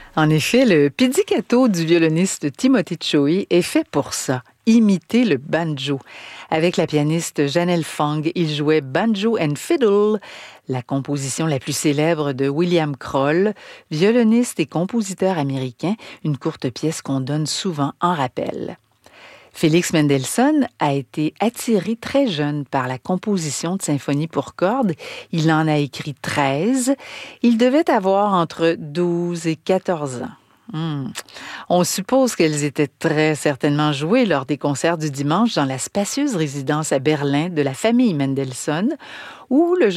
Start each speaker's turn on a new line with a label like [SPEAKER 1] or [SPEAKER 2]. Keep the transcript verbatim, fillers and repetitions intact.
[SPEAKER 1] En effet, le pizzicato du violoniste Timothy Choy est fait pour ça, imiter le banjo. Avec la pianiste Janelle Fong, il jouait Banjo and Fiddle, la composition la plus célèbre de William Kroll, violoniste et compositeur américain, une courte pièce qu'on donne souvent en rappel. Félix Mendelssohn a été attiré très jeune par la composition de symphonies pour cordes. Il en a écrit treize. Il devait avoir entre douze et quatorze ans. Hmm. On suppose qu'elles étaient très certainement jouées lors des concerts du dimanche dans la spacieuse résidence à Berlin de la famille Mendelssohn, où le